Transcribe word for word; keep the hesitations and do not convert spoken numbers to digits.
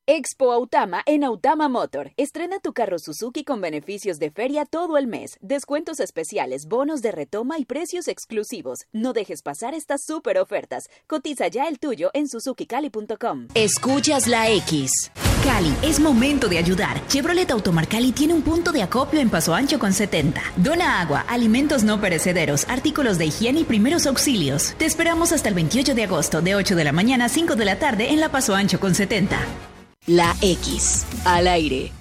Expo Autama en Autama Motor. Estrena tu carro Suzuki con beneficios de feria todo el mes, descuentos especiales, bonos de retoma y precios exclusivos. No dejes pasar estas super ofertas. Cotiza ya el tuyo en suzuki cali punto com. Escuchas la X. Cali, es momento de ayudar. Chevrolet Automar Cali tiene un punto de acopio en Paso Ancho con setenta. Dona agua, alimentos no perecederos, artículos de higiene y primeros auxilios. Te esperamos hasta el veintiocho de agosto, de ocho de la mañana a cinco de la tarde en la Paso Ancho con setenta. La X, al aire.